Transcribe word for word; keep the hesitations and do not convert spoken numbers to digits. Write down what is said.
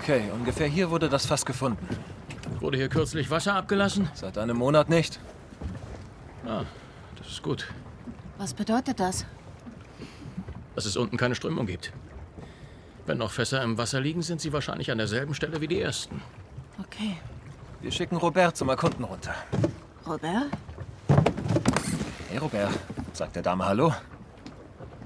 Okay, ungefähr hier wurde das Fass gefunden. Wurde hier kürzlich Wasser abgelassen? Seit einem Monat nicht. Ah, das ist gut. Was bedeutet das? Dass es unten keine Strömung gibt. Wenn noch Fässer im Wasser liegen, sind sie wahrscheinlich an derselben Stelle wie die ersten. Okay. Wir schicken Robert zum Erkunden runter. Robert? Hey Robert, sagt der Dame Hallo?